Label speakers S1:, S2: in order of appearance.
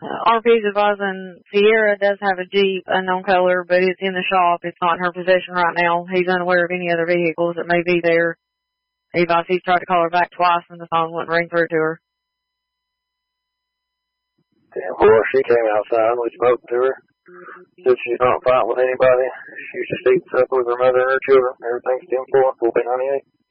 S1: RP's advising Sierra does have a Jeep, unknown color, but it's in the shop. It's not in her possession right now. He's unaware of any other vehicles that may be there. He's tried to call her back twice and the phone wouldn't ring through to her.
S2: Well, she came outside and we spoke to her. Said she's not fighting with anybody. She just eats up with her mother and her children. Everything's 10-4, 498.